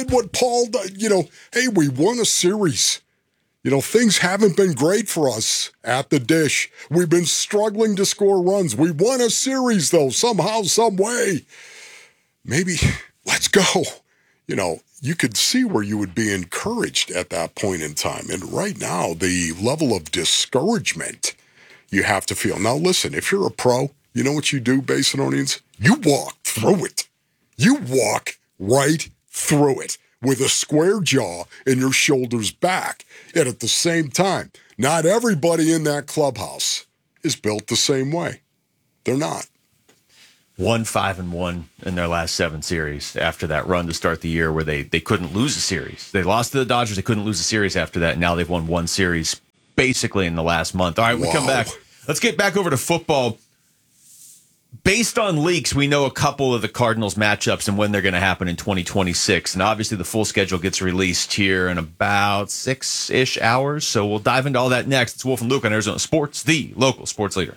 what Paul, hey, we won a series. Things haven't been great for us at the Dish. We've been struggling to score runs. We won a series, though, somehow, some way. Maybe let's go. You could see where you would be encouraged at that point in time. And right now, the level of discouragement you have to feel. Now, listen, if you're a pro, you know what you do, Basinonians? You walk through it. You walk right through it with a square jaw and your shoulders back. And at the same time, not everybody in that clubhouse is built the same way. They're not. 1-5-1 in their last 7 series after that run to start the year where they couldn't lose a series. They lost to the Dodgers. They couldn't lose a series after that. Now they've won 1 series basically in the last month. All right, we come back. Let's get back over to football. Based on leaks, we know a couple of the Cardinals matchups and when they're going to happen in 2026. And obviously the full schedule gets released here in about 6-ish hours. So we'll dive into all that next. It's Wolf and Luke on Arizona Sports, the local sports leader.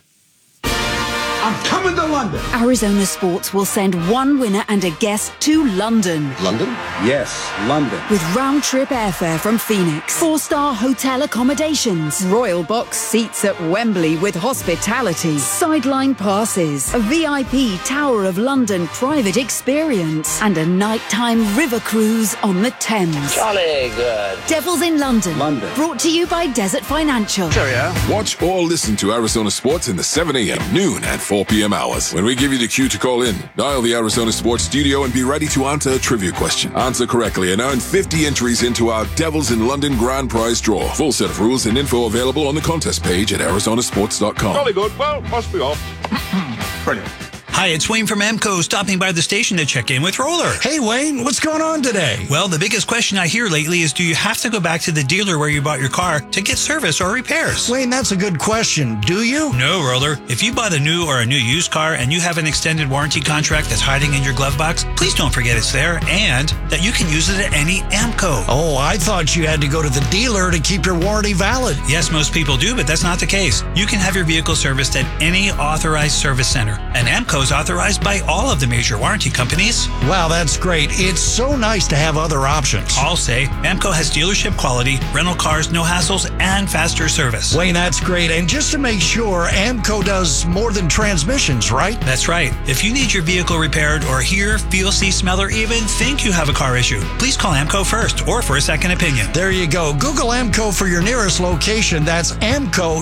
I'm coming to London. Arizona Sports will send one winner and a guest to London. London? Yes, London. With round-trip airfare from Phoenix, 4-star hotel accommodations, royal box seats at Wembley with hospitality, sideline passes, a VIP Tower of London private experience, and a nighttime river cruise on the Thames. Jolly good. Devils in London. London. Brought to you by Desert Financial. Cheerio. Watch or listen to Arizona Sports in the 7 a.m., noon, and 4 p.m. hours. When we give you the cue to call in, dial the Arizona Sports studio and be ready to answer a trivia question. Answer correctly and earn 50 entries into our Devils in London grand prize draw. Full set of rules and info available on the contest page at arizonasports.com. Jolly good. Well, must be off. Brilliant. Hi, it's Wayne from AMCO stopping by the station to check in with Roller. Hey, Wayne, what's going on today? Well, the biggest question I hear lately is, do you have to go back to the dealer where you bought your car to get service or repairs? Wayne, that's a good question. Do you? No, Roller. If you bought a new or a new used car and you have an extended warranty contract that's hiding in your glove box, please don't forget it's there and that you can use it at any AMCO. Oh, I thought you had to go to the dealer to keep your warranty valid. Yes, most people do, but that's not the case. You can have your vehicle serviced at any authorized service center. And AMCO is authorized by all of the major warranty companies. Wow, that's great. It's so nice to have other options. I'll say AMCO has dealership quality, rental cars, no hassles, and faster service. Wayne, that's great. And just to make sure, AMCO does more than transmissions, right? That's right. If you need your vehicle repaired or hear, feel, see, smell, or even think you have a car issue, please call AMCO first or for a second opinion. There you go. Google AMCO for your nearest location. That's AMCO,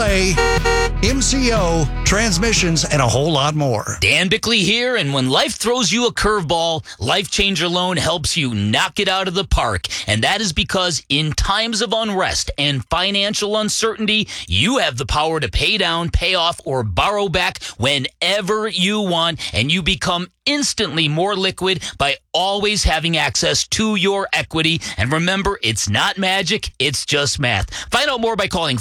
AA, MCO, transmissions, and a whole lot more. Dan Bickley here, and when life throws you a curveball, Life Changer Loan helps you knock it out of the park. And that is because in times of unrest and financial uncertainty, you have the power to pay down, pay off, or borrow back whenever you want, and you become instantly more liquid by always having access to your equity. And remember, it's not magic, it's just math. Find out more by calling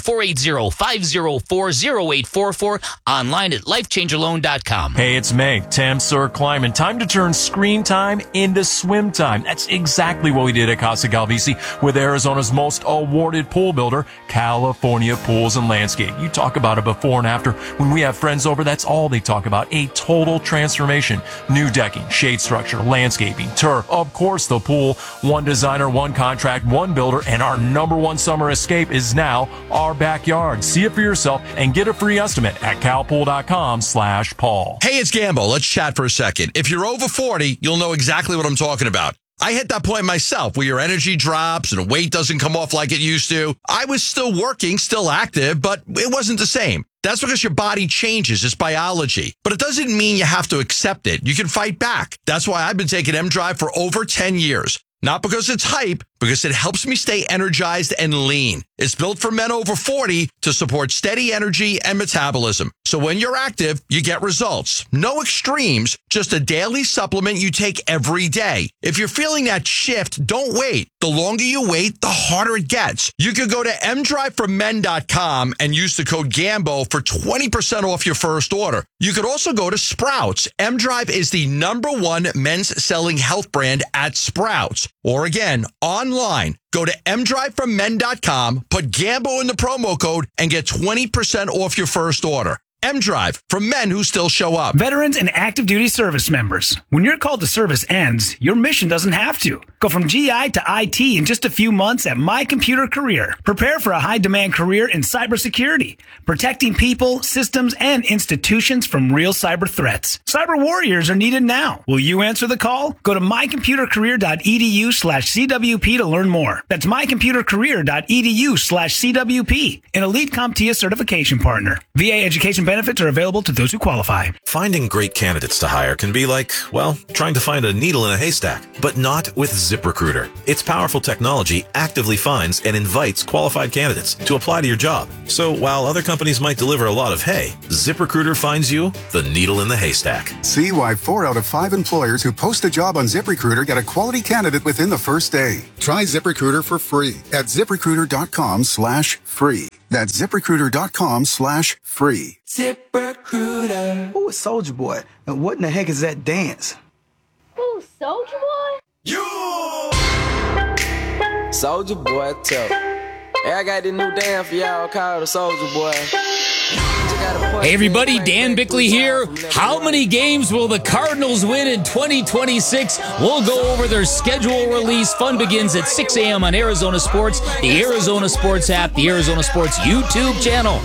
480-504-0844, online at lifechangerloan.com. Hey, it's May, Tam Sir Climbing. Time to turn screen time into swim time. That's exactly what we did at Casa Galvisi with Arizona's most awarded pool builder, California Pools and Landscape. You talk about a before and after. When we have friends over, that's all they talk about. A total transformation. New decking, shade structure, landscaping, turf, of course the pool. One designer, one contract, one builder, and our #1 summer escape is now our backyard. See it for yourself and get a free estimate at calpool.com/Paul. Hey, it's Gambo. Let's chat for a second. If you're over 40, you'll know exactly what I'm talking about. I hit that point myself where your energy drops and weight doesn't come off like it used to. I was still working, still active, but it wasn't the same. That's because your body changes. It's biology. But it doesn't mean you have to accept it. You can fight back. That's why I've been taking M-Drive for over 10 years. Not because it's hype, because it helps me stay energized and lean. It's built for men over 40 to support steady energy and metabolism. So when you're active, you get results. No extremes, just a daily supplement you take every day. If you're feeling that shift, don't wait. The longer you wait, the harder it gets. You could go to mdriveformen.com and use the code GAMBO for 20% off your first order. You could also go to Sprouts. M-Drive is the #1 men's selling health brand at Sprouts. Or again, online. Go to mdriveformen.com, put GAMBO in the promo code, and get 20% off your first order. M-Drive, for men who still show up. Veterans and active duty service members. When your call to service ends, your mission doesn't have to. Go from GI to IT in just a few months at My Computer Career. Prepare for a high-demand career in cybersecurity, protecting people, systems, and institutions from real cyber threats. Cyber warriors are needed now. Will you answer the call? Go to mycomputercareer.edu/CWP to learn more. That's mycomputercareer.edu/CWP, an elite CompTIA certification partner. VA education benefits are available to those who qualify. Finding great candidates to hire can be like, well, trying to find a needle in a haystack, but not with ZipRecruiter. Its powerful technology actively finds and invites qualified candidates to apply to your job. So while other companies might deliver a lot of hay, ZipRecruiter finds you the needle in the haystack. See why 4 out of 5 employers who post a job on ZipRecruiter get a quality candidate within the first day. Try ZipRecruiter for free at ZipRecruiter.com/free. That's ZipRecruiter.com/free. ZipRecruiter. Who is Soulja Boy? And what in the heck is that dance? Who, Soulja Boy? You! Soulja Boy, tough. Hey, I got this new dance for y'all called the Soulja Boy. Hey everybody, Dan Bickley here. How many games will the Cardinals win in 2026? We'll go over their schedule release. Fun begins at 6 a.m. on Arizona Sports, the Arizona Sports app, the Arizona Sports YouTube channel.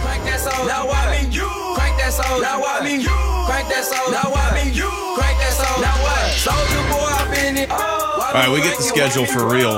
All right, we get the schedule for real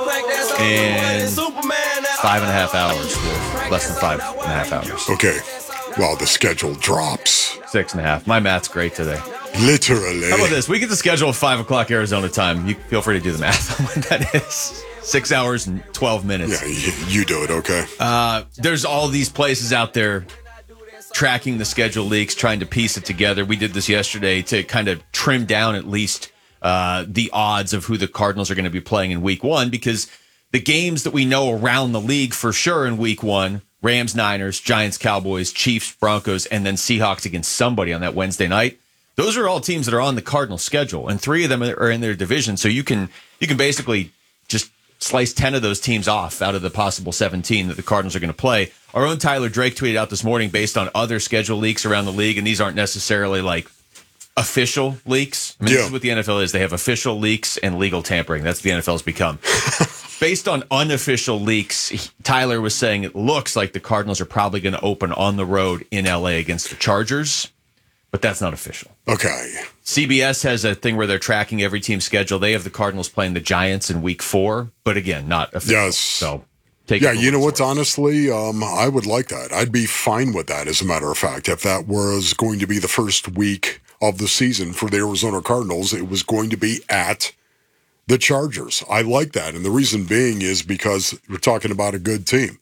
in 5.5 hours. Less than 5.5 hours. Okay. Well, the schedule drops. 6.5. My math's great today. Literally. How about this? We get the schedule at 5 o'clock Arizona time. You feel free to do the math on what that is. 6 hours and 12 minutes. Yeah, you do it, okay? There's all these places out there tracking the schedule leaks, trying to piece it together. We did this yesterday to kind of trim down at least the odds of who the Cardinals are going to be playing in week one, because the games that we know around the league for sure in week one, Rams, Niners, Giants, Cowboys, Chiefs, Broncos, and then Seahawks against somebody on that Wednesday night. Those are all teams that are on the Cardinals schedule, and 3 of them are in their division. So you can basically just slice 10 of those teams off out of the possible 17 that the Cardinals are going to play. Our own Tyler Drake tweeted out this morning based on other schedule leaks around the league, and these aren't necessarily like official leaks. I mean, This is what the NFL is. They have official leaks and legal tampering. That's what the NFL's become. Based on unofficial leaks, Tyler was saying it looks like the Cardinals are probably going to open on the road in LA against the Chargers, but that's not official. Okay. CBS has a thing where they're tracking every team's schedule. They have the Cardinals playing the Giants in week 4, but again, not official. Yes. So take yeah, you know what's honestly, I would like that. I'd be fine with that, as a matter of fact. If that was going to be the first week of the season for the Arizona Cardinals, it was going to be at the Chargers. I like that. And the reason being is because we're talking about a good team.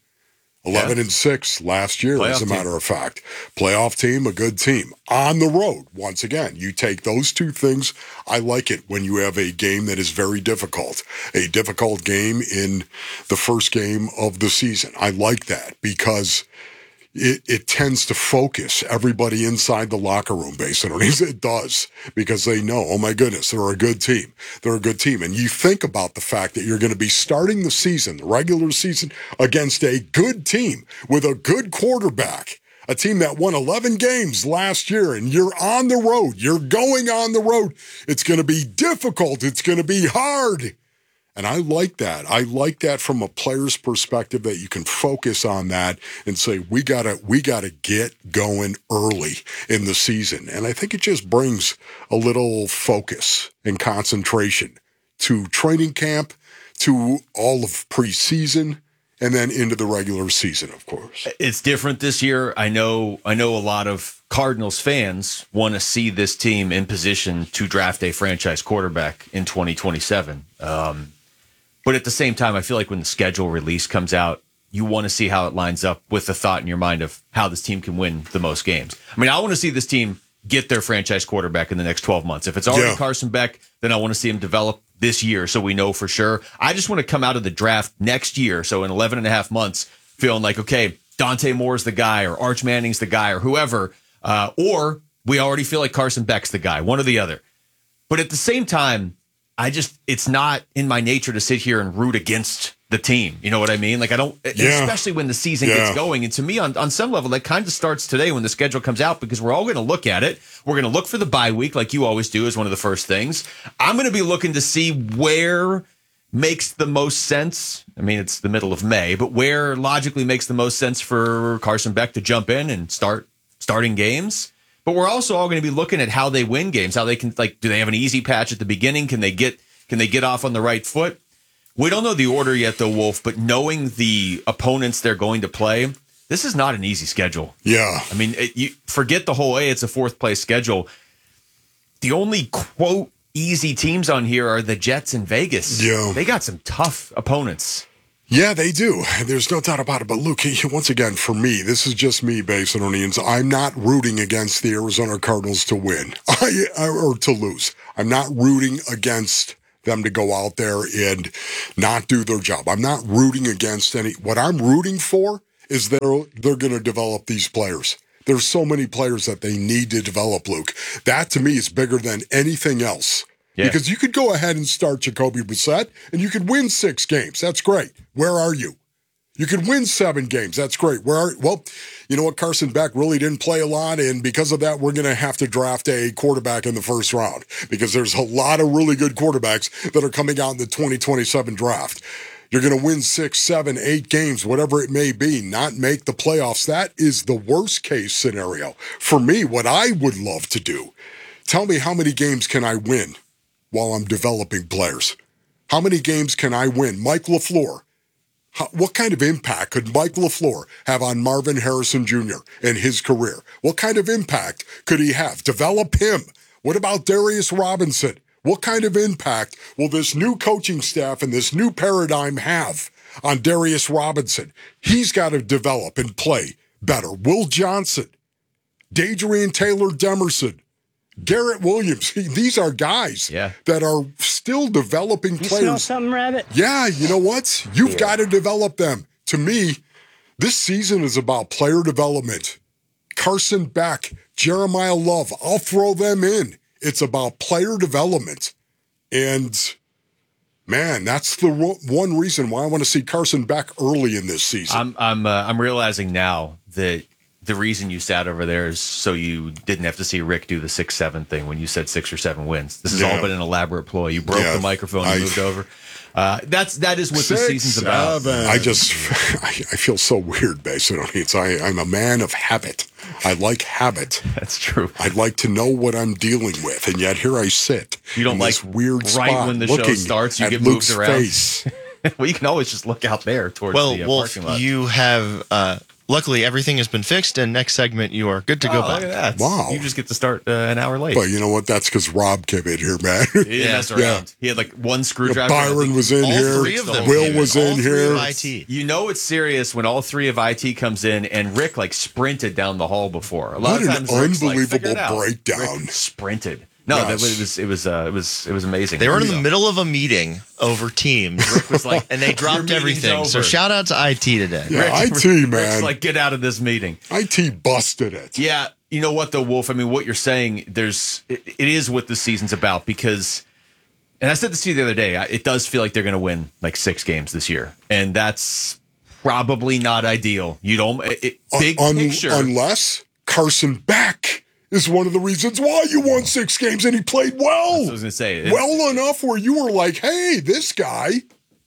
11-6 last year, as a matter of fact. Playoff team, a good team. On the road, once again, you take those two things. I like it when you have a game that is very difficult. A difficult game in the first game of the season. I like that because it tends to focus everybody inside the locker room, basically. It does, because they know, oh my goodness, they're a good team. They're a good team. And you think about the fact that you're going to be starting the season, the regular season, against a good team with a good quarterback, a team that won 11 games last year, and you're on the road. You're going on the road. It's going to be difficult. It's going to be hard. And I like that. I like that from a player's perspective, that you can focus on that and say, we gotta get going early in the season. And I think it just brings a little focus and concentration to training camp, to all of preseason, and then into the regular season, of course. It's different this year. I know a lot of Cardinals fans want to see this team in position to draft a franchise quarterback in 2027. But at the same time, I feel like when the schedule release comes out, you want to see how it lines up with the thought in your mind of how this team can win the most games. I mean, I want to see this team get their franchise quarterback in the next 12 months. If it's already Carson Beck, then I want to see him develop this year so we know for sure. I just want to come out of the draft next year, so in 11 and a half months, feeling like, okay, Dante Moore's the guy, or Arch Manning's the guy, or whoever, or we already feel like Carson Beck's the guy, one or the other. But at the same time, it's not in my nature to sit here and root against the team. You know what I mean? Like, I don't, especially when the season gets going. And to me, on some level, that kind of starts today when the schedule comes out, because we're all going to look at it. We're going to look for the bye week, like you always do, as one of the first things. I'm going to be looking to see where makes the most sense. I mean, it's the middle of May, but where logically makes the most sense for Carson Beck to jump in and starting games. But we're also all going to be looking at how they win games, how they can, like, do they have an easy patch at the beginning? Can they get off on the right foot? We don't know the order yet, though, Wolf, but knowing the opponents they're going to play, this is not an easy schedule. Yeah. I mean, you forget the whole, hey, it's a fourth-place schedule. The only, quote, easy teams on here are the Jets and Vegas. Yeah. They got some tough opponents. Yeah, they do. There's no doubt about it. But Luke, once again, for me, this is just me based on Onions. I'm not rooting against the Arizona Cardinals to win or to lose. I'm not rooting against them to go out there and not do their job. I'm not rooting against any. What I'm rooting for is they're going to develop these players. There's so many players that they need to develop, Luke. That, to me, is bigger than anything else. Yeah. Because you could go ahead and start Jacoby Brissett, and you could win 6 games. That's great. Where are you? You could win 7 games. That's great. Well, you know what? Carson Beck really didn't play a lot, and because of that, we're going to have to draft a quarterback in the first round, because there's a lot of really good quarterbacks that are coming out in the 2027 draft. You're going to win 6, 7, 8 games, whatever it may be, not make the playoffs. That is the worst case scenario. For me, what I would love to do, tell me how many games can I win while I'm developing players? How many games can I win? Mike LaFleur. What kind of impact could Mike LaFleur have on Marvin Harrison Jr. in his career? What kind of impact could he have? Develop him. What about Darius Robinson? What kind of impact will this new coaching staff and this new paradigm have on Darius Robinson? He's got to develop and play better. Will Johnson, Dadrian Taylor-Demerson, Garrett Williams. These are guys that are still developing players. You smell something, Rabbit? Yeah, you know what? You've got to develop them. To me, this season is about player development. Carson Beck, Jeremiah Love, I'll throw them in. It's about player development. And, man, that's the one reason why I want to see Carson Beck early in this season. I'm realizing now that the reason you sat over there is so you didn't have to see Rick do the 6-7 thing when you said 6 or 7 wins. This has all been an elaborate ploy. You broke the microphone and moved over. That is what the season's about. I feel so weird based on it. I'm a man of habit. I like habit. That's true. I like to know what I'm dealing with, and yet here I sit. You don't like this weird right spot when the show starts, you get Luke's moved around. Face. Well, you can always just look out there towards the Wolf, parking lot. You have. Luckily, everything has been fixed, and next segment, you are good to go back. Look at that. Wow. You just get to start an hour late. But you know what? That's because Rob came in here, man. He didn't mess around. He had like one screwdriver. Byron was in here. All 3 of them. Will was in here. All 3 of IT. You know it's serious when all 3 of IT comes in, and Rick like sprinted down the hall before. A lot What of an times Rick's unbelievable like, "Figure it out." breakdown. Rick sprinted. No, it was amazing. They were in the middle of a meeting over Teams. Rick was like, and they dropped everything. So shout out to IT today. Yeah, IT, man. Rick's like, get out of this meeting. IT busted it. Yeah, you know what though, Wolf? I mean, what you're saying, it is what the season's about, because, and I said this to you the other day, it does feel like they're going to win like 6 games this year, and that's probably not ideal. You don't big picture, unless Carson Beck is one of the reasons why you won 6 games and he played well. That's what I was going to say. Well enough where you were like, hey, this guy.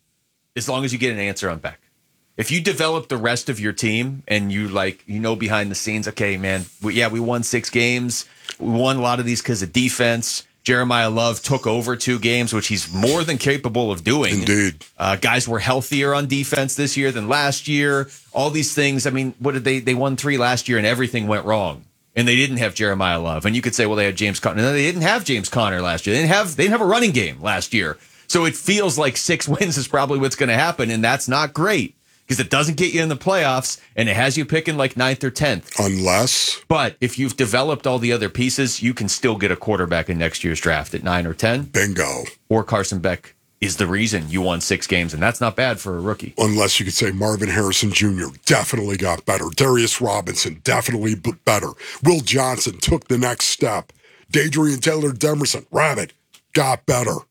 As long as you get an answer on Beck. If you develop the rest of your team and you behind the scenes, okay, man, we won 6 games. We won a lot of these because of defense. Jeremiah Love took over 2 games, which he's more than capable of doing. Indeed. Guys were healthier on defense this year than last year. All these things. I mean, what did they won 3 last year and everything went wrong. And they didn't have Jeremiah Love. And you could say, well, they had James Conner. No, they didn't have James Conner last year. They didn't have a running game last year. So it feels like 6 wins is probably what's going to happen. And that's not great because it doesn't get you in the playoffs and it has you picking like 9th or 10th. Unless. But if you've developed all the other pieces, you can still get a quarterback in next year's draft at 9 or 10. Bingo. Or Carson Beck is the reason you won 6 games, and that's not bad for a rookie. Unless you could say Marvin Harrison Jr. definitely got better. Darius Robinson definitely better. Will Johnson took the next step. Dadrian Taylor-Demerson, Rabbit, got better.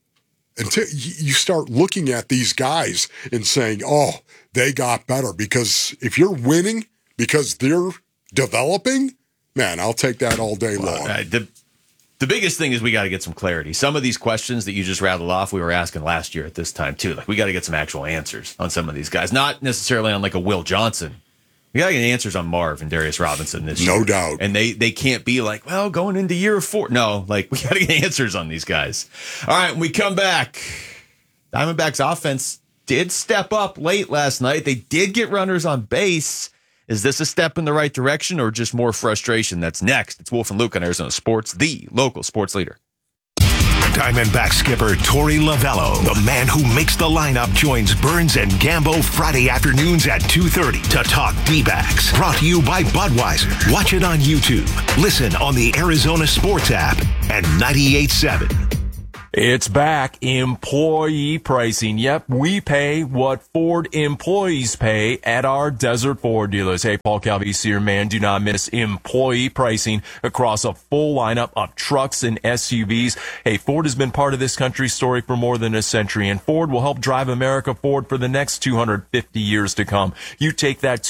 until you start looking at these guys and saying, oh, they got better. Because if you're winning because they're developing, man, I'll take that all day long. The biggest thing is we got to get some clarity. Some of these questions that you just rattled off, we were asking last year at this time, too. Like, we got to get some actual answers on some of these guys. Not necessarily on like a Will Johnson. We got to get answers on Marv and Darius Robinson this year. No doubt. And they can't be like, well, going into year 4. No, like, we got to get answers on these guys. All right, when we come back, Diamondbacks offense did step up late last night. They did get runners on base. Is this a step in the right direction or just more frustration? That's next. It's Wolf and Luke on Arizona Sports, the local sports leader. Diamondback skipper Torey Lovullo, the man who makes the lineup, joins Burns and Gambo Friday afternoons at 2:30 to talk D-backs. Brought to you by Budweiser. Watch it on YouTube. Listen on the Arizona Sports app and 98.7. It's back. Employee pricing. Yep, we pay what Ford employees pay at our Desert Ford dealers. Hey, Paul Calvisi here, man. Do not miss employee pricing across a full lineup of trucks and SUVs. Hey, Ford has been part of this country's story for more than a century, and Ford will help drive America forward for the next 250 years to come. You take that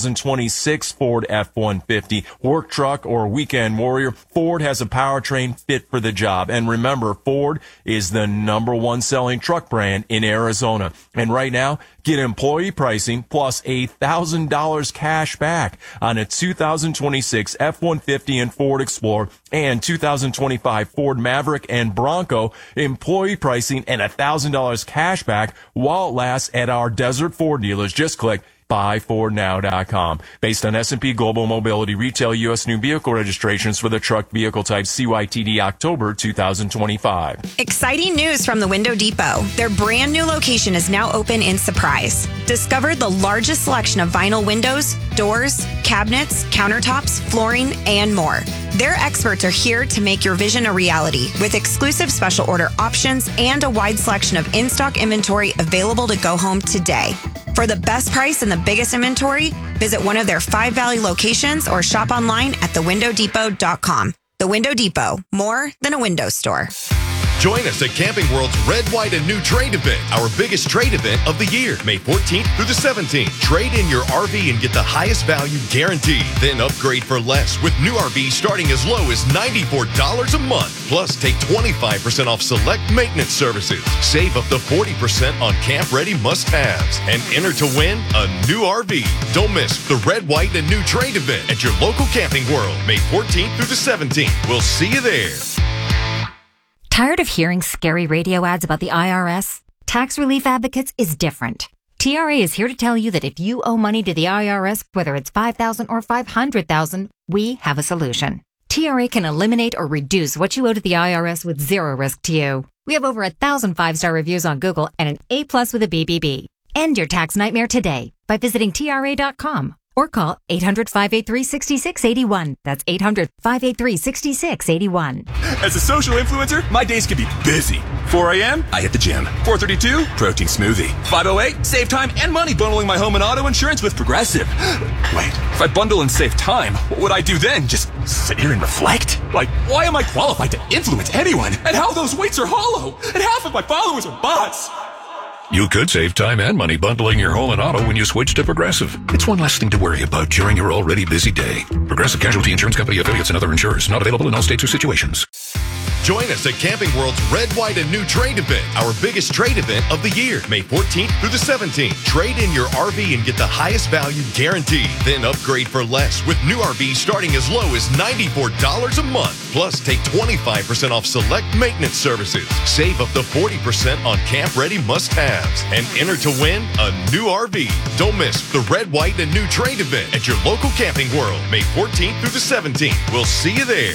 2026 Ford F-150, work truck, or weekend warrior, Ford has a powertrain fit for the job. And remember, Ford is the #1 selling truck brand in Arizona. And right now, get employee pricing plus $1,000 cash back on a 2026 F-150 and Ford Explorer and 2025 Ford Maverick and Bronco. Employee pricing and $1,000 cash back while it lasts at our Desert Ford dealers. Just click buyfordnow.com. Based on S&P Global Mobility retail U.S. new vehicle registrations for the truck vehicle type CYTD October 2025. Exciting news from the Window Depot. Their brand new location is now open in Surprise. Discover the largest selection of vinyl windows, doors, cabinets, countertops, flooring, and more. Their experts are here to make your vision a reality with exclusive special order options and a wide selection of in-stock inventory available to go home today. For the best price and the biggest inventory, visit one of their 5 Valley locations or shop online at thewindowdepot.com. The Window Depot, more than a window store. Join us at Camping World's Red, White, and New Trade Event, our biggest trade event of the year, May 14th through the 17th. Trade in your RV and get the highest value guaranteed. Then upgrade for less with new RVs starting as low as $94 a month. Plus, take 25% off select maintenance services. Save up to 40% on camp-ready must-haves. And enter to win a new RV. Don't miss the Red, White, and New Trade Event at your local Camping World, May 14th through the 17th. We'll see you there. Tired of hearing scary radio ads about the IRS? Tax Relief Advocates is different. TRA is here to tell you that if you owe money to the IRS, whether it's $5,000 or $500,000, we have a solution. TRA can eliminate or reduce what you owe to the IRS with zero risk to you. We have over 1,000 5-star reviews on Google and an A+ with a BBB. End your tax nightmare today by visiting TRA.com. Or call 800-583-6681. That's 800-583-6681. As a social influencer, my days can be busy. 4 a.m., I hit the gym. 4:32, protein smoothie. 5:08, save time and money bundling my home and auto insurance with Progressive. Wait, if I bundle and save time, what would I do then? Just sit here and reflect? Like, why am I qualified to influence anyone? And how those weights are hollow? And half of my followers are bots. You could save time and money bundling your home and auto when you switch to Progressive. It's one less thing to worry about during your already busy day. Progressive Casualty Insurance Company affiliates and other insurers. Not available in all states or situations. Join us at Camping World's Red, White, and New Trade Event, our biggest trade event of the year, May 14th through the 17th. Trade in your RV and get the highest value guaranteed. Then upgrade for less with new RVs starting as low as $94 a month. Plus, take 25% off select maintenance services. Save up to 40% on camp-ready must-haves. And enter to win a new RV. Don't miss the Red, White, and New Trade Event at your local Camping World, May 14th through the 17th. We'll see you there.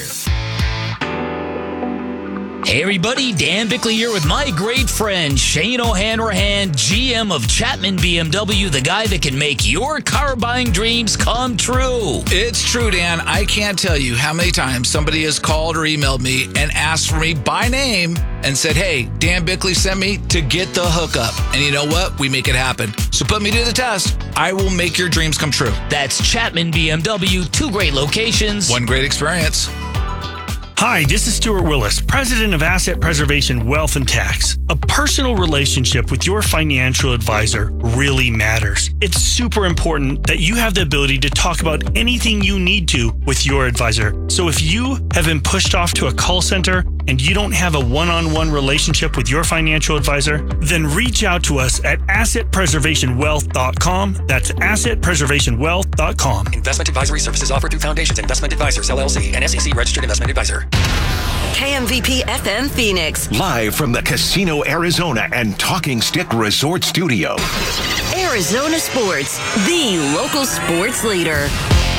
Hey everybody, Dan Bickley here with my great friend Shane O'Hanrahan, GM of Chapman BMW, the guy that can make your car buying dreams come true. It's true, Dan. I can't tell you how many times somebody has called or emailed me and asked for me by name and said, hey, Dan Bickley sent me to get the hookup. And you know what? We make it happen. So put me to the test. I will make your dreams come true. That's Chapman BMW, 2 great locations, 1 great experience. Hi, this is Stuart Willis, president of Asset Preservation Wealth and Tax. A personal relationship with your financial advisor really matters. It's super important that you have the ability to talk about anything you need to with your advisor. So if you have been pushed off to a call center and you don't have a one-on-one relationship with your financial advisor, then reach out to us at assetpreservationwealth.com. That's assetpreservationwealth.com. Investment advisory services offered through Foundations Investment Advisors, LLC, an SEC registered investment advisor. KMVP FM Phoenix. Live from the Casino Arizona and Talking Stick Resort Studio. Arizona Sports, the local sports leader.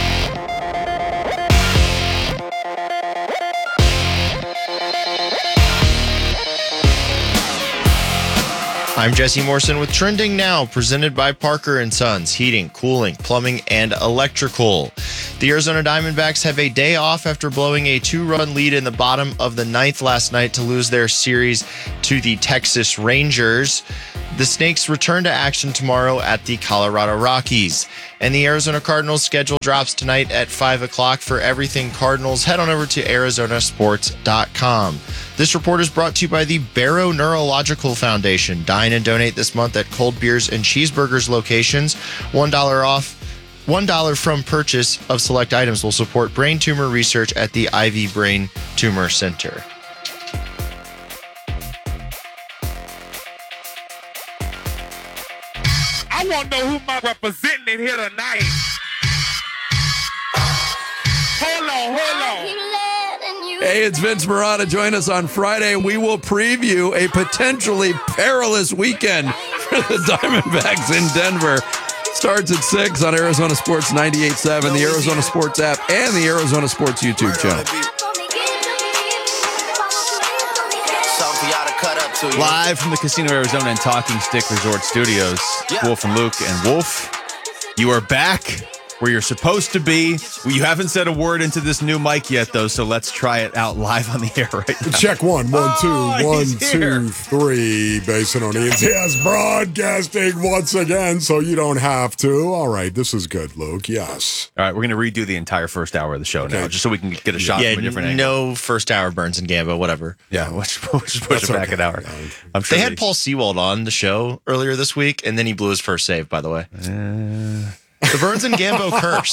I'm Jesse Morrison with Trending Now, presented by Parker & Sons, heating, cooling, plumbing, and electrical. The Arizona Diamondbacks have a day off after blowing a 2-run lead in the bottom of the 9th last night to lose their series to the Texas Rangers. The Snakes return to action tomorrow at the Colorado Rockies. And the Arizona Cardinals schedule drops tonight at 5 o'clock. For everything Cardinals, head on over to arizonasports.com. This report is brought to you by the Barrow Neurological Foundation. Dine and donate this month at Cold Beers and Cheeseburgers locations. $1 off. $1 from purchase of select items will support brain tumor research at the Ivy Brain Tumor Center. I want to know who my representing in here tonight. Hold on. Hey, it's Vince Morata. Join us on Friday. We will preview a potentially perilous weekend for the Diamondbacks in Denver. Starts at 6 on Arizona Sports 98.7, the Arizona Sports app, and the Arizona Sports YouTube channel. Live from the Casino Arizona and Talking Stick Resort Studios, Wolf and Luke. And Wolf, you are back where you're supposed to be. You haven't said a word into this new mic yet, though, so let's try it out live on the air right now. Check 1, 1, 2, 1, 2, 3. Basinonians. Yes, broadcasting once again, so you don't have to. All right, this is good, Luke. Yes. All right, we're going to redo the entire first hour of the show now, just so we can get a shot from a different angle. No first hour Burns and Gambo, whatever. Yeah, we'll just push it back an hour. I'm sure they had Paul Sewald on the show earlier this week, and then he blew his first save, by the way. The Burns and Gambo curse.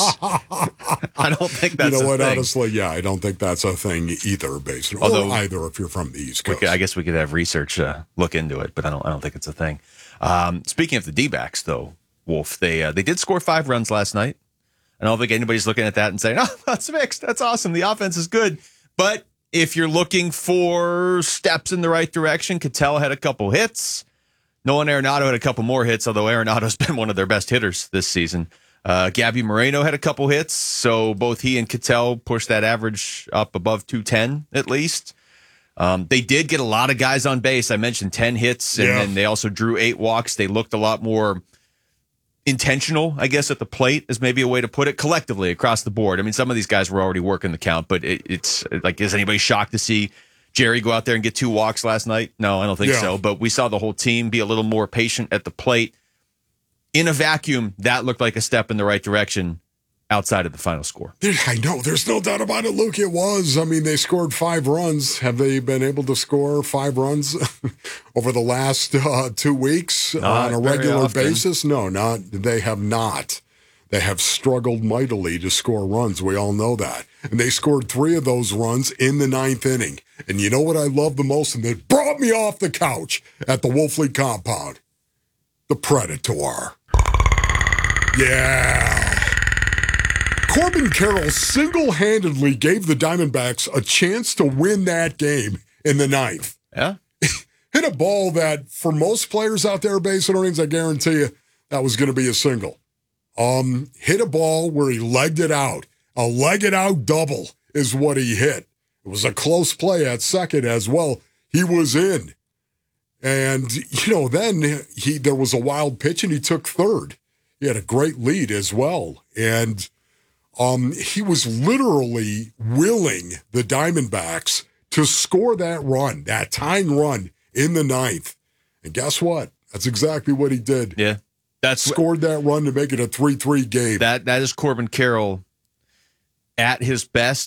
I don't think that's a thing. You know what, thing. honestly, yeah, I don't think that's a thing either, basically. Or either if you're from the East Coast. I guess we could have research look into it, but I don't think it's a thing. Speaking of the D-backs, though, Wolf, they did score 5 runs last night. I don't think anybody's looking at that and saying, oh, that's mixed. That's awesome. The offense is good. But if you're looking for steps in the right direction, Ketel had a couple hits. Nolan Arenado had a couple more hits, although Arenado's been one of their best hitters this season. Gabby Moreno had a couple hits, so both he and Ketel pushed that average up above 210 at least. They did get a lot of guys on base. I mentioned 10 hits, and then they also drew 8 walks. They looked a lot more intentional, I guess, at the plate is maybe a way to put it, collectively across the board. I mean, some of these guys were already working the count, but it's like, is anybody shocked to see Jerry go out there and get 2 walks last night? No, I don't think so. But we saw the whole team be a little more patient at the plate. In a vacuum, that looked like a step in the right direction outside of the final score. I know. There's no doubt about it, Luke. It was. I mean, they scored 5 runs. Have they been able to score 5 runs over the last 2 weeks on a regular basis? No, they have not. They have struggled mightily to score runs. We all know that. And they scored 3 of those runs in the 9th inning. And you know what I love the most? And that brought me off the couch at the Wolfley compound? The Predator. Yeah. Corbin Carroll single-handedly gave the Diamondbacks a chance to win that game in the 9th. Yeah. Hit a ball that, for most players out there, Basinonians, I guarantee you, that was going to be a single. Hit a ball where he legged it out. A legged out double is what he hit. It was a close play at second as well. He was in. And, then there was a wild pitch and he took third. He had a great lead as well. And he was literally willing the Diamondbacks to score that run, that tying run in the 9th. And guess what? That's exactly what he did. Yeah. Scored that run to make it a 3-3 game. That is Corbin Carroll at his best,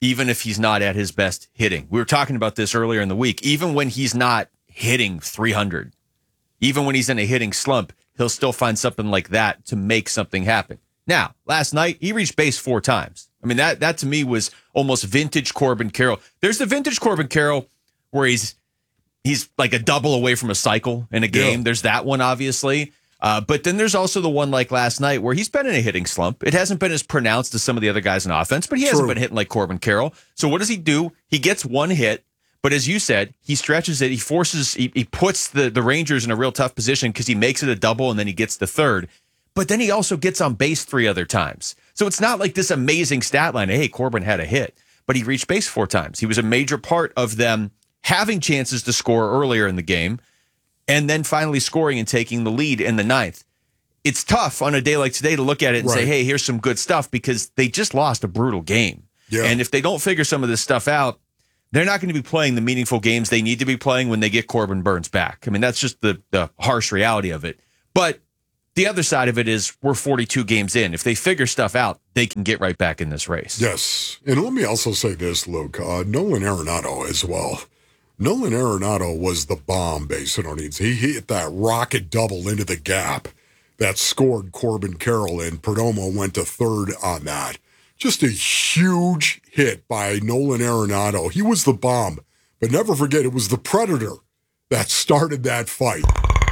even if he's not at his best hitting. We were talking about this earlier in the week. Even when he's not hitting 300, even when he's in a hitting slump, he'll still find something like that to make something happen. Now, last night, he reached base 4 times. I mean, that to me was almost vintage Corbin Carroll. There's the vintage Corbin Carroll where he's like a double away from a cycle in a game. Yeah. There's that one, obviously. But then there's also the one like last night where he's been in a hitting slump. It hasn't been as pronounced as some of the other guys in offense, but he hasn't been hitting like Corbin Carroll. So what does he do? He gets one hit, but as you said, he stretches it. He puts the Rangers in a real tough position because he makes it a double and then he gets the third. But then he also gets on base 3 other times. So it's not like this amazing stat line. Hey, Corbin had a hit, but he reached base 4 times. He was a major part of them having chances to score earlier in the game and then finally scoring and taking the lead in the 9th. It's tough on a day like today to look at it and say, hey, here's some good stuff because they just lost a brutal game. Yeah. And if they don't figure some of this stuff out, they're not going to be playing the meaningful games they need to be playing when they get Corbin Burnes back. I mean, that's just the harsh reality of it. But the other side of it is we're 42 games in. If they figure stuff out, they can get right back in this race. Yes. And let me also say this, Luke. Nolan Arenado as well. Nolan Arenado was the bomb, basically. He hit that rocket double into the gap that scored Corbin Carroll, and Perdomo went to third on that. Just a huge hit by Nolan Arenado. He was the bomb. But never forget, it was the Predator that started that fight.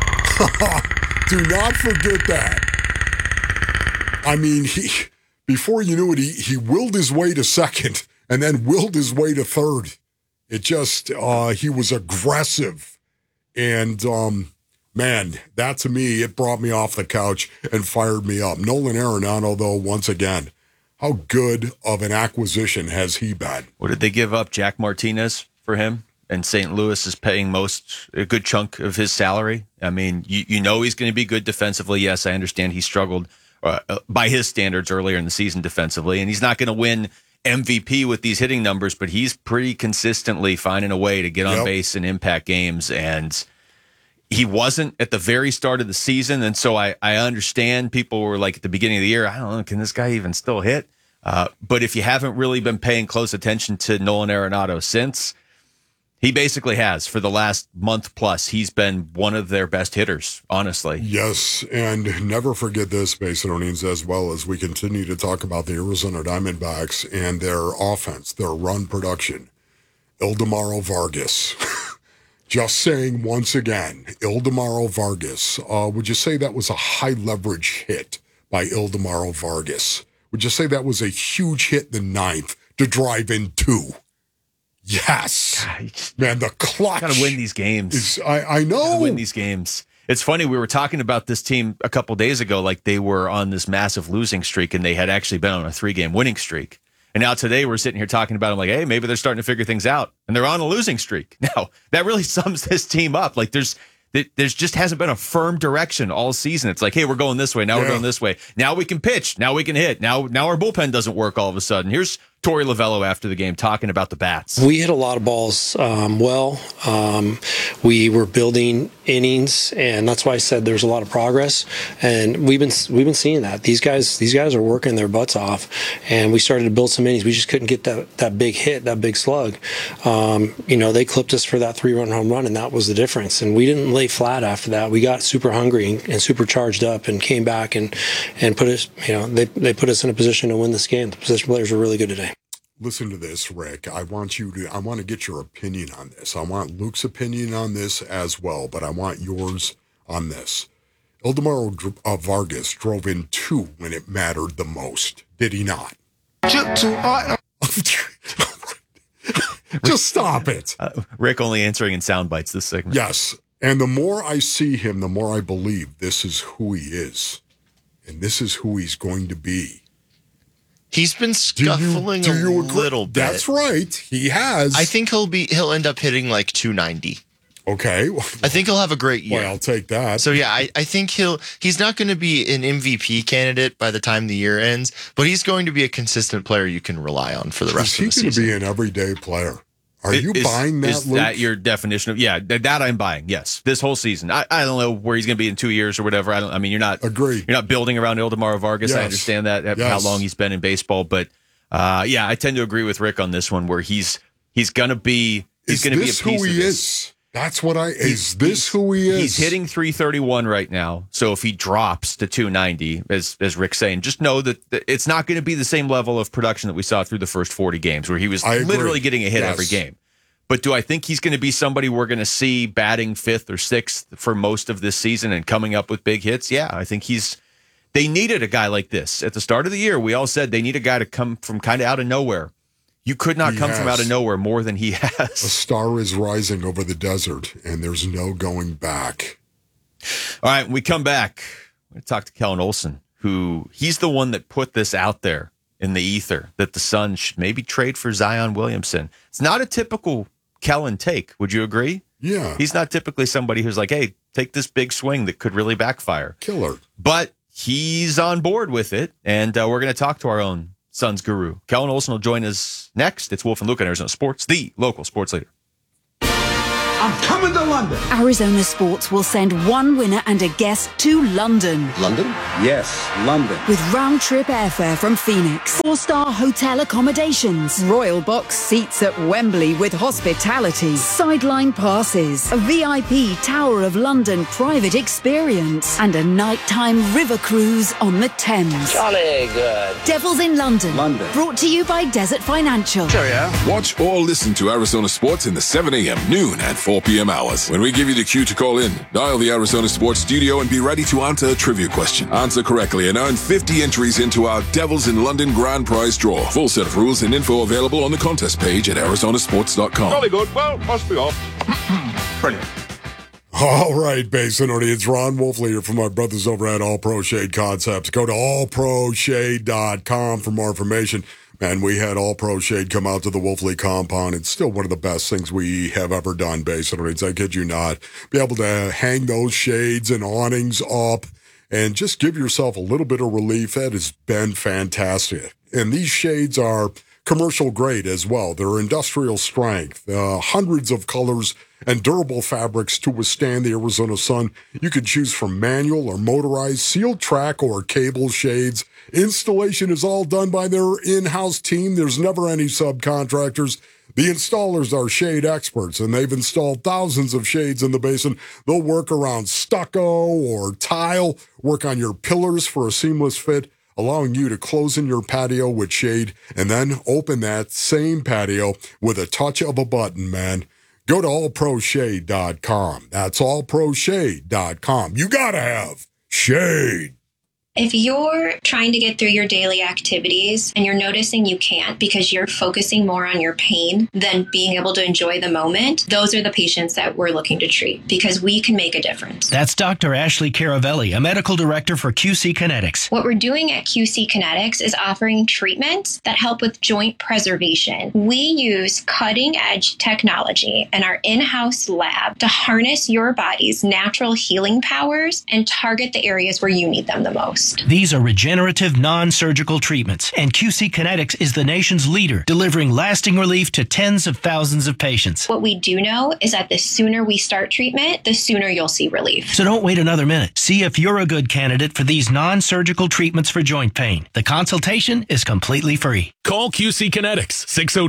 Do not forget that. I mean, before you knew it, he willed his way to second and then willed his way to third. It just, he was aggressive. And, man, that to me, it brought me off the couch and fired me up. Nolan Arenado, though, once again, how good of an acquisition has he been? What did they give up? Jack Martinez for him? And St. Louis is paying a good chunk of his salary. I mean, you know he's going to be good defensively. Yes, I understand he struggled by his standards earlier in the season defensively, and he's not going to win MVP with these hitting numbers, but he's pretty consistently finding a way to get on base and impact games. And he wasn't at the very start of the season, and so I understand people were like at the beginning of the year, I don't know, can this guy even still hit? But if you haven't really been paying close attention to Nolan Arenado since, he basically has. For the last month plus, he's been one of their best hitters, honestly. Yes, and never forget this, Basinonians, as well as we continue to talk about the Arizona Diamondbacks and their offense, their run production. Ildemaro Vargas. Just saying once again, Ildemaro Vargas. Would you say that was a high-leverage hit by Ildemaro Vargas? Would you say that was a huge hit in the 9th to drive in 2? Yes. Man, the clutch. Got to win these games. I know. Gotta win these games. It's funny, we were talking about this team a couple days ago, like they were on this massive losing streak, and they had actually been on a 3-game winning streak. And now today we're sitting here talking about them like, hey, maybe they're starting to figure things out, and they're on a losing streak. Now, that really sums this team up. Like there's just hasn't been a firm direction all season. It's like, hey, we're going this way. Now we're going this way. Now we can pitch. Now we can hit. Now our bullpen doesn't work all of a sudden. Here's Torey Lovello after the game talking about the bats. We hit a lot of balls we were building innings, and that's why I said there's a lot of progress. And we've been seeing that. These guys are working their butts off, and we started to build some innings. We just couldn't get that big hit, that big slug. They clipped us for that 3-run home run, and that was the difference. And we didn't lay flat after that. We got super hungry and super charged up and came back and put us, they put us in a position to win this game. The position players were really good today. Listen to this, Rick. I want to get your opinion on this. I want Luke's opinion on this as well, but I want yours on this. Ildemaro Vargas drove in 2 when it mattered the most. Did he not? Just stop it. Rick only answering in sound bites this segment. Yes. And the more I see him, the more I believe this is who he is. And this is who he's going to be. He's been scuffling a little bit. That's right. He has. I think he'll end up hitting like 290. Okay. I think he'll have a great year. Well, I'll take that. So yeah, I think he's not going to be an MVP candidate by the time the year ends, but he's going to be a consistent player you can rely on for the rest of the season. He's going to be an everyday player. Are you buying that, Is Luke? that your definition of, that I'm buying, yes. This whole season. I don't know where he's going to be in 2 years or whatever. You're not building around Ildemaro Vargas. Yes. I understand that, how long he's been in baseball, but Yeah, I tend to agree with Rick on this one, where he's going to be a piece of this. Is this who he is? That's what is this who he is? He's hitting 331 right now. So if he drops to 290, as Rick's saying, just know that it's not going to be the same level of production that we saw through the first 40 games, where he was literally getting a hit every game. But do I think he's going to be somebody we're going to see batting 5th or 6th for most of this season and coming up with big hits? Yeah, I think they needed a guy like this. At the start of the year, we all said they need a guy to come from kind of out of nowhere. You could not come from out of nowhere more than he has. A star is rising over the desert, and there's no going back. All right, when we come back, we're going to talk to Kellen Olson, he's the one that put this out there in the ether, that the Suns should maybe trade for Zion Williamson. It's not a typical Kellen take. Would you agree? Yeah. He's not typically somebody who's like, hey, take this big swing that could really backfire. Killer. But he's on board with it, and we're going to talk to our own Suns guru. Kellen Olson will join us next. It's Wolf and Luke on Arizona Sports, the local sports leader. I'm coming to London. Arizona Sports will send one winner and a guest to London. London? Yes, London. With round-trip airfare from Phoenix, 4-star hotel accommodations, Royal Box seats at Wembley with hospitality, sideline passes, a VIP Tower of London private experience, and a nighttime river cruise on the Thames. Jolly good. Devils in London. London. Brought to you by Desert Financial. Sure, yeah. Watch or listen to Arizona Sports in the 7 a.m., noon, and 4 p.m. hours. When we give you the cue to call in, dial the Arizona Sports studio and be ready to answer a trivia question. Answer correctly and earn 50 entries into our Devils in London grand prize draw. Full set of rules and info available on the contest page at arizonasports.com. Jolly good. Well, must be off. Brilliant. All right, Basin audience. Ron Wolfley here from my brothers over at All Pro Shade Concepts. Go to allproshade.com for more information. And we had All Pro Shade come out to the Wolfley compound. It's still one of the best things we have ever done, basically. I kid you not. Be able to hang those shades and awnings up and just give yourself a little bit of relief. That has been fantastic. And these shades are commercial grade as well. They're industrial strength, hundreds of colors and durable fabrics to withstand the Arizona sun. You can choose from manual or motorized, sealed track or cable shades. Installation is all done by their in-house team. There's never any subcontractors. The installers are shade experts, and they've installed thousands of shades in the Basin. They'll work around stucco or tile, work on your pillars for a seamless fit, allowing you to close in your patio with shade and then open that same patio with a touch of a button, man. Go to allproshade.com. That's allproshade.com. You gotta have shade. If you're trying to get through your daily activities and you're noticing you can't because you're focusing more on your pain than being able to enjoy the moment, those are the patients that we're looking to treat because we can make a difference. That's Dr. Ashley Caravelli, a medical director for QC Kinetics. What we're doing at QC Kinetics is offering treatments that help with joint preservation. We use cutting-edge technology in our in-house lab to harness your body's natural healing powers and target the areas where you need them the most. These are regenerative, non-surgical treatments, and QC Kinetics is the nation's leader, delivering lasting relief to tens of thousands of patients. What we do know is that the sooner we start treatment, the sooner you'll see relief. So don't wait another minute. See if you're a good candidate for these non-surgical treatments for joint pain. The consultation is completely free. Call QC Kinetics,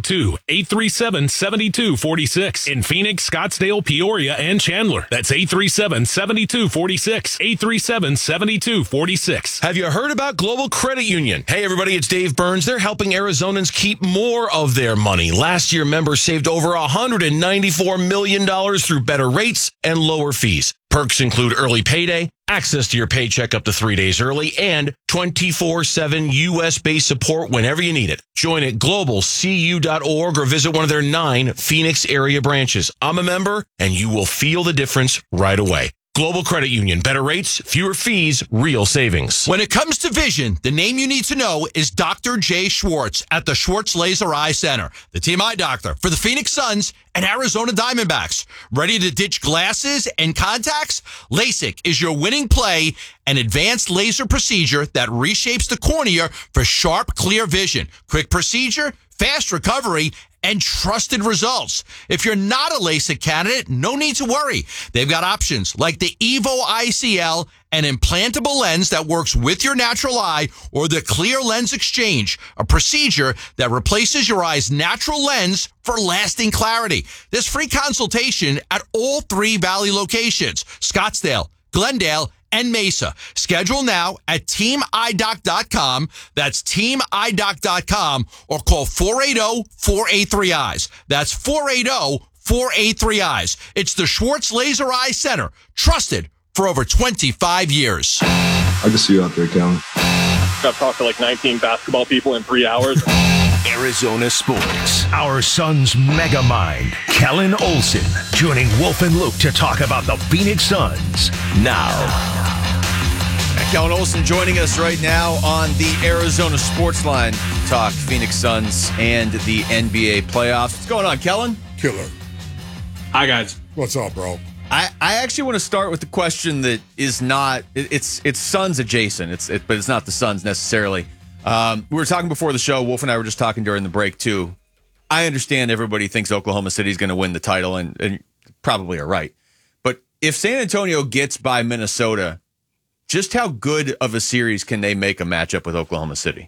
602-837-7246. In Phoenix, Scottsdale, Peoria, and Chandler. That's 837-7246. 837-7246. Have you heard about Global Credit Union? Hey, everybody, it's Dave Burns. They're helping Arizonans keep more of their money. Last year, members saved over $194 million through better rates and lower fees. Perks include early payday, access to your paycheck up to 3 days early, and 24/7 U.S.-based support whenever you need it. Join at globalcu.org or visit one of their 9 Phoenix area branches. I'm a member, and you will feel the difference right away. Global Credit Union. Better rates, fewer fees, real savings. When it comes to vision, the name you need to know is Dr. Jay Schwartz at the Schwartz Laser Eye Center, the team eye doctor for the Phoenix Suns and Arizona Diamondbacks. Ready to ditch glasses and contacts? LASIK is your winning play, an advanced laser procedure that reshapes the cornea for sharp, clear vision. Quick procedure, fast recovery, and trusted results. If you're not a LASIK candidate, no need to worry. They've got options like the Evo ICL, an implantable lens that works with your natural eye, or the Clear Lens Exchange, a procedure that replaces your eye's natural lens for lasting clarity. There's free consultation at all 3 Valley locations, Scottsdale, Glendale, and Mesa. Schedule now at teamidoc.com. That's teamidoc.com, or call 480-483-EYES. That's 480-483-EYES. It's the Schwartz Laser Eye Center, trusted for over 25 years. I can see you out there, Kellen. I've talked to like 19 basketball people in 3 hours. Arizona Sports. Our Suns mega mind, Kellen Olson, joining Wolf and Luke to talk about the Phoenix Suns now. Kellen Olson joining us right now on the Arizona Sports Line. Talk Phoenix Suns and the NBA playoffs. What's going on, Kellen? Killer. Hi, guys. What's up, bro? I actually want to start with the question that is not, it's Suns adjacent, but it's not the Suns necessarily. We were talking before the show. Wolf and I were just talking during the break, too. I understand everybody thinks Oklahoma City is going to win the title, and probably are right. But if San Antonio gets by Minnesota, just how good of a series can they make a matchup with Oklahoma City?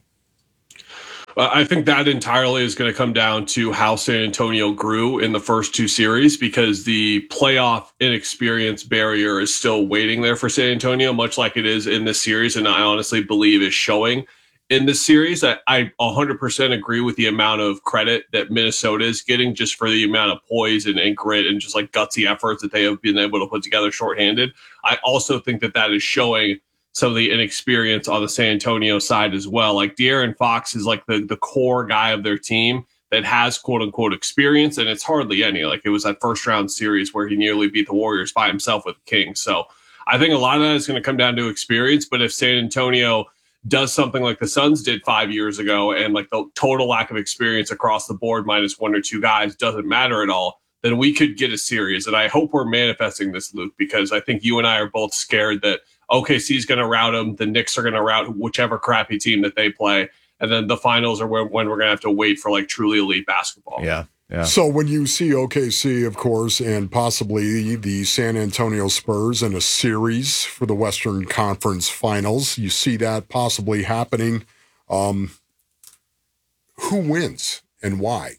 I think that entirely is going to come down to how San Antonio grew in the first 2 series, because the playoff inexperience barrier is still waiting there for San Antonio, much like it is in this series, and I honestly believe is showing in this series. I 100% agree with the amount of credit that Minnesota is getting just for the amount of poise and grit and just like gutsy efforts that they have been able to put together shorthanded. I also think that is showing some of the inexperience on the San Antonio side as well. Like De'Aaron Fox is like the core guy of their team that has quote unquote experience, and it's hardly any. Like it was that first round series where he nearly beat the Warriors by himself with the Kings. So I think a lot of that is going to come down to experience. But if San Antonio does something like the Suns did 5 years ago, and like the total lack of experience across the board minus 1 or 2 guys doesn't matter at all, then we could get a series. And I hope we're manifesting this, Luke, because I think you and I are both scared that OKC is going to rout them. The Knicks are going to rout whichever crappy team that they play. And then the finals are when we're going to have to wait for like truly elite basketball. Yeah. So when you see OKC, of course, and possibly the San Antonio Spurs in a series for the Western Conference Finals, you see that possibly happening. Who wins and why?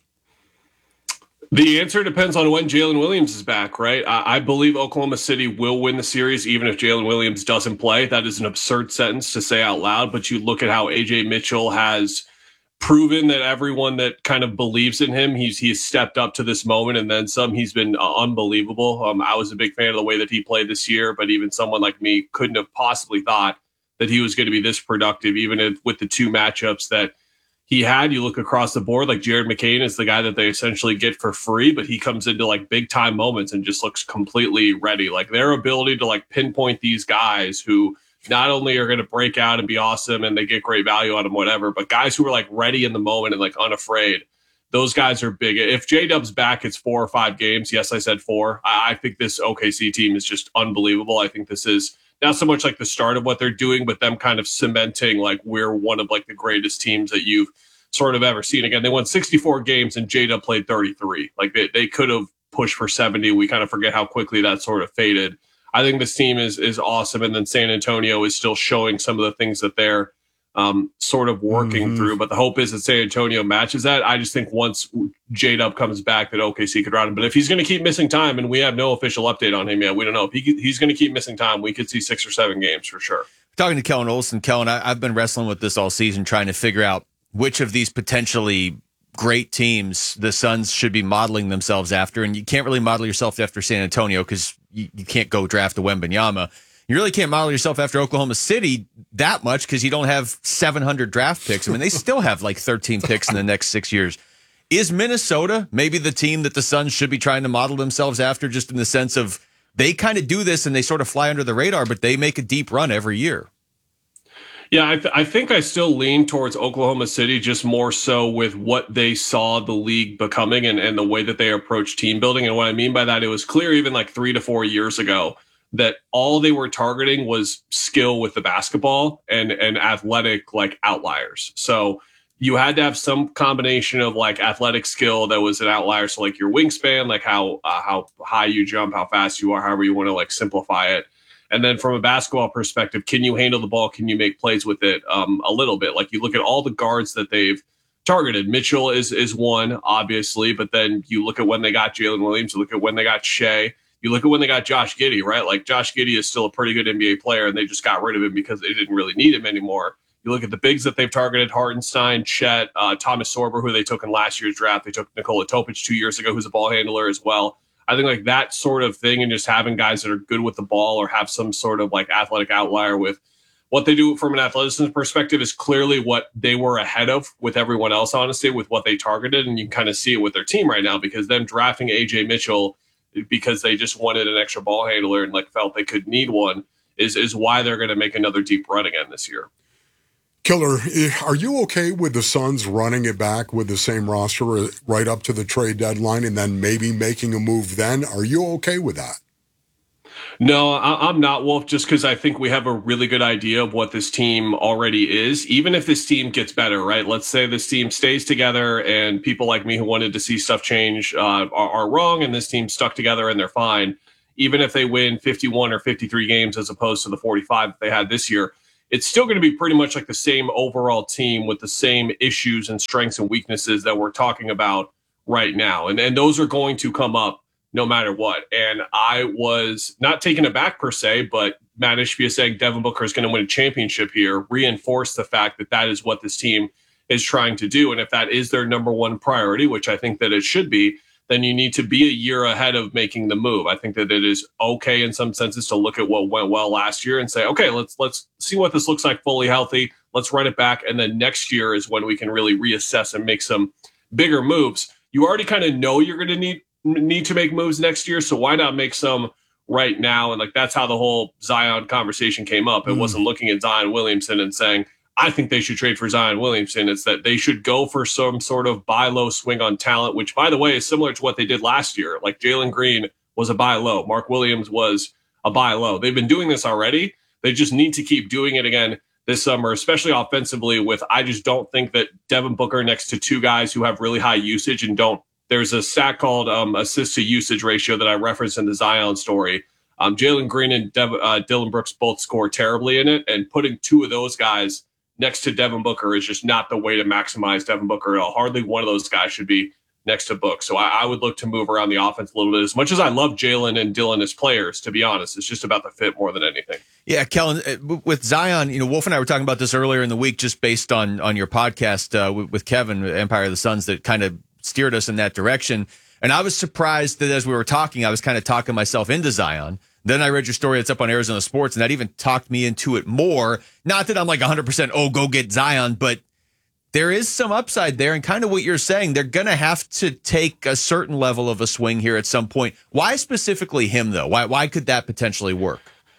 The answer depends on when Jalen Williams is back, right? I believe Oklahoma City will win the series even if Jalen Williams doesn't play. That is an absurd sentence to say out loud, but you look at how AJ Mitchell has proven that everyone that kind of believes in him, he's stepped up to this moment and then some. He's been unbelievable. I was a big fan of the way that he played this year, but even someone like me couldn't have possibly thought that he was going to be this productive, even with the 2 matchups that he had. You look across the board, like Jared McCain is the guy that they essentially get for free, but he comes into like big time moments and just looks completely ready. Like their ability to like pinpoint these guys who not only are going to break out and be awesome and they get great value on them, whatever, but guys who are like ready in the moment and like unafraid. Those guys are big. If J-Dub's back, it's 4 or 5 games. Yes, I said 4. I think this OKC team is just unbelievable. I think this is not so much like the start of what they're doing, but them kind of cementing like we're one of like the greatest teams that you've sort of ever seen. Again, they won 64 games and J-Dub played 33. Like they could have pushed for 70. We kind of forget how quickly that sort of faded. I think this team is awesome. And then San Antonio is still showing some of the things that they're sort of working through. But the hope is that San Antonio matches that. I just think once J-Dub comes back that OKC could route him. But if he's going to keep missing time, and we have no official update on him yet, we don't know. If he's going to keep missing time, we could see 6 or 7 games for sure. Talking to Kellen Olson. Kellen, I've been wrestling with this all season, trying to figure out which of these potentially great teams the Suns should be modeling themselves after. And you can't really model yourself after San Antonio because you can't go draft a Wembanyama. You really can't model yourself after Oklahoma City that much because you don't have 700 draft picks. I mean, they still have like 13 picks in the next 6 years. Is Minnesota maybe the team that the Suns should be trying to model themselves after, just in the sense of they kind of do this and they sort of fly under the radar, but they make a deep run every year? Yeah, I think I still lean towards Oklahoma City, just more so with what they saw the league becoming and the way that they approach team building. And what I mean by that, it was clear even like 3 to 4 years ago that all they were targeting was skill with the basketball and athletic like outliers. So you had to have some combination of like athletic skill that was an outlier. So like your wingspan, like how high you jump, how fast you are, however you want to like simplify it. And then from a basketball perspective, can you handle the ball? Can you make plays with it a little bit? Like you look at all the guards that they've targeted. Mitchell is one, obviously, but then you look at when they got Jalen Williams, you look at when they got Shea, you look at when they got Josh Giddey, right? Like Josh Giddey is still a pretty good NBA player, and they just got rid of him because they didn't really need him anymore. You look at the bigs that they've targeted: Hartenstein, Chet, Thomas Sorber, who they took in last year's draft. They took Nikola Topic 2 years ago, who's a ball handler as well. I think like that sort of thing, and just having guys that are good with the ball or have some sort of like athletic outlier with what they do from an athleticism perspective is clearly what they were ahead of with everyone else, honestly, with what they targeted. And you can kind of see it with their team right now, because them drafting AJ Mitchell because they just wanted an extra ball handler and like felt they could need one is why they're going to make another deep run again this year. Killer, are you okay with the Suns running it back with the same roster right up to the trade deadline and then maybe making a move then? Are you okay with that? No, I'm not, Wolf, just because I think we have a really good idea of what this team already is. Even if this team gets better, right? Let's say this team stays together and people like me who wanted to see stuff change are wrong, and this team stuck together and they're fine. Even if they win 51 or 53 games as opposed to the 45 that they had this year, it's still going to be pretty much like the same overall team with the same issues and strengths and weaknesses that we're talking about right now. And those are going to come up no matter what. And I was not taken aback per se, but Matt Ishbia saying Devin Booker is going to win a championship here reinforced the fact that that is what this team is trying to do. And if that is their number one priority, which I think that it should be, then you need to be a year ahead of making the move. I think that it is okay in some senses to look at what went well last year and say, okay, let's see what this looks like fully healthy. Let's run it back. And then next year is when we can really reassess and make some bigger moves. You already kind of know you're going to need to make moves next year. So why not make some right now? And like, that's how the whole Zion conversation came up. It wasn't looking at Zion Williamson and saying, I think they should trade for Zion Williamson. It's that they should go for some sort of buy low swing on talent, which, by the way, is similar to what they did last year. Like Jalen Green was a buy low. Mark Williams was a buy low. They've been doing this already. They just need to keep doing it again this summer, especially offensively with, I just don't think that Devin Booker next to two guys who have really high usage and don't. There's a stat called assist to usage ratio that I referenced in the Zion story. Jalen Green and Dylan Brooks both score terribly in it, and putting two of those guys next to Devin Booker is just not the way to maximize Devin Booker at all. Hardly one of those guys should be next to Book. So I would look to move around the offense a little bit. As much as I love Jalen and Dylan as players, to be honest, it's just about the fit more than anything. Yeah, Kellen, with Zion, Wolf and I were talking about this earlier in the week, just based on your podcast with Kevin, Empire of the Suns, that kind of steered us in that direction. And I was surprised that as we were talking, I was kind of talking myself into Zion. Then I read your story that's up on Arizona Sports, and that even talked me into it more. Not that I'm like 100%, go get Zion, but there is some upside there. And kind of what you're saying, they're going to have to take a certain level of a swing here at some point. Why specifically him, though? Why could that potentially work?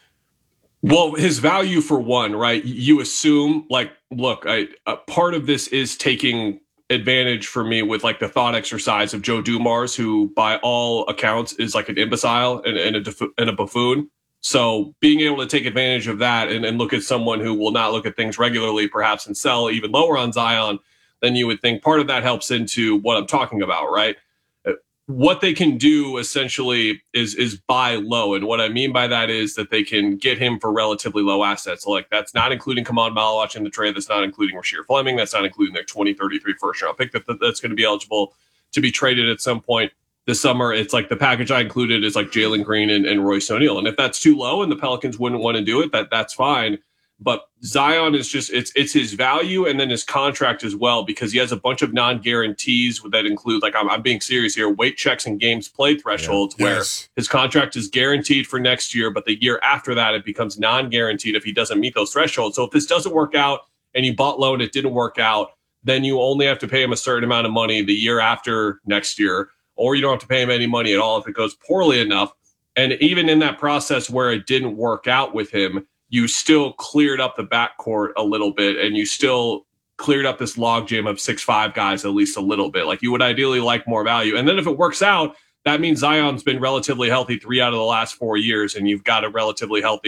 Well, his value for one, right? You assume, like, look, part of this is taking advantage for me with like the thought exercise of Joe Dumars, who by all accounts is like an imbecile and a buffoon. So being able to take advantage of that and look at someone who will not look at things regularly, perhaps, and sell even lower on Zion than you would think, part of that helps into what I'm talking about, right? What they can do essentially is buy low. And what I mean by that is that they can get him for relatively low assets. So like that's not including Kaman Malawach in the trade. That's not including Rasheer Fleming. That's not including their 2033 first round pick that's going to be eligible to be traded at some point this summer. It's like the package I included is like Jalen Green and Royce O'Neal. And if that's too low and the Pelicans wouldn't want to do it, that's fine. But Zion is just, it's his value and then his contract as well, because he has a bunch of non-guarantees that include, like, I'm being serious here, weight checks and games played thresholds, where his contract is guaranteed for next year, but the year after that, it becomes non-guaranteed if he doesn't meet those thresholds. So if this doesn't work out and you bought low and it didn't work out, then you only have to pay him a certain amount of money the year after next year, or you don't have to pay him any money at all if it goes poorly enough. And even in that process where it didn't work out with him, you still cleared up the backcourt a little bit, and you still cleared up this logjam of 6'5" guys at least a little bit. Like, you would ideally like more value. And then if it works out, that means Zion's been relatively healthy 3 out of the last 4 years, and you've got a relatively healthy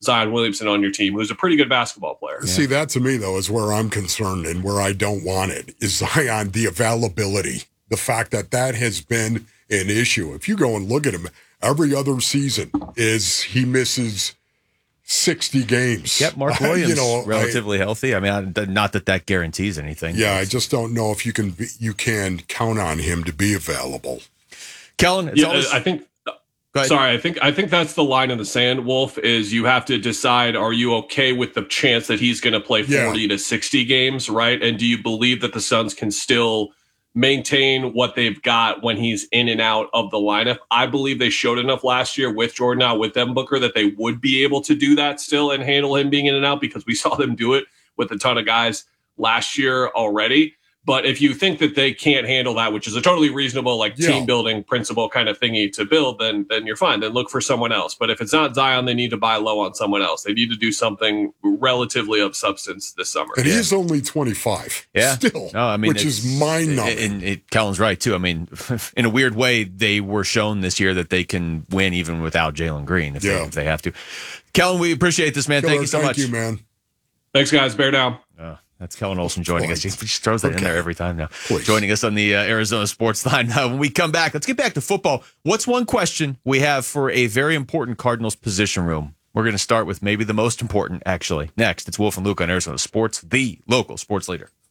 Zion Williamson on your team, who's a pretty good basketball player. See, that to me, though, is where I'm concerned and where I don't want it, is Zion, the availability, the fact that that has been an issue. If you go and look at him, every other season he misses 60 games. Yep, Mark Williams, relatively healthy. I mean, not that guarantees anything. Yeah, I just don't know if you can count on him to be available. Kellen, I think that's the line in the sand, Wolf, is you have to decide, are you okay with the chance that he's going to play 40 to 60 games, right? And do you believe that the Suns can still maintain what they've got when he's in and out of the lineup? I believe they showed enough last year with Jordan out, with Devin Booker, that they would be able to do that still and handle him being in and out, because we saw them do it with a ton of guys last year already. But if you think that they can't handle that, which is a totally reasonable team building principle kind of thingy to build, then you're fine. Then look for someone else. But if it's not Zion, they need to buy low on someone else. They need to do something relatively of substance this summer. And he's only 25. Yeah. Still. No, I mean, which is mind-numbing. And Kellen's right, too. I mean, in a weird way, they were shown this year that they can win even without Jalen Green if they have to. Kellen, we appreciate this, man. Thank you so much. Thank you, man. Thanks, guys. Bear down. That's Kellen Olson joining us. He just throws that in there every time now. Please. Joining us on the Arizona Sports Line. When we come back, let's get back to football. What's one question we have for a very important Cardinals position room? We're going to start with maybe the most important, actually. Next, it's Wolf and Luke on Arizona Sports, the local sports leader.